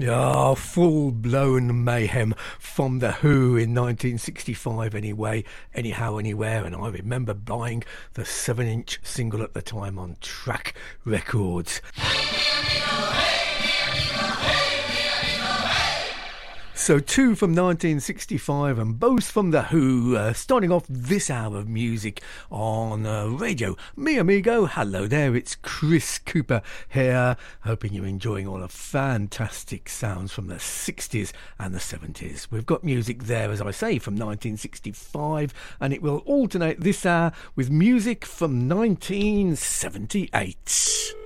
Yeah, full-blown mayhem from The Who in 1965 anyway, anyhow, anywhere, and I remember buying the 7-inch single at the time on Track Records. So two from 1965 and both from The Who, starting off this hour of music on radio. Mi amigo, hello there, it's Chris Cooper here, hoping you're enjoying all the fantastic sounds from the 60s and the 70s. We've got music there, as I say, from 1965, and it will alternate this hour with music from 1978.